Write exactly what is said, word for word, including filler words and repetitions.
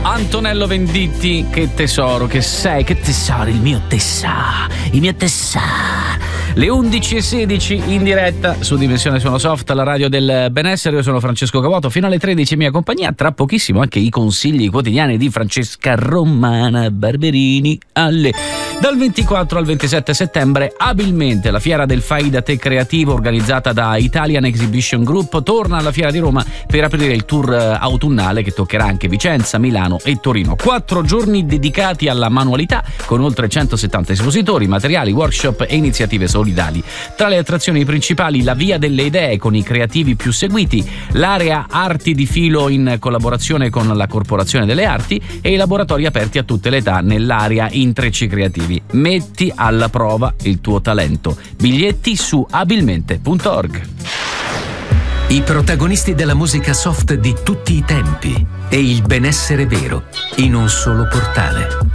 Antonello Venditti, che tesoro che sei, che tesoro, il mio tesoro, il mio tesoro. Le undici e sedici in diretta su Dimensione Suono Soft, la radio del benessere. Io sono Francesco Cavoto, fino alle tredici in mia compagnia. Tra pochissimo anche i consigli quotidiani di Francesca Romana Barberini. Alle dal ventiquattro al ventisette settembre, abilmente la fiera del fai da te creativo organizzata da Italian Exhibition Group torna alla fiera di Roma per aprire il tour autunnale che toccherà anche Vicenza, Milano e Torino. Quattro giorni dedicati alla manualità con oltre centosettanta espositori, materiali, workshop e iniziative solidali. Tra le attrazioni principali la Via delle Idee con i creativi più seguiti, l'area Arti di Filo in collaborazione con la Corporazione delle Arti e i laboratori aperti a tutte le età nell'area Intrecci Creativi. Metti alla prova il tuo talento. Biglietti su abilmente punto org. I protagonisti della musica soft di tutti i tempi e il benessere vero in un solo portale.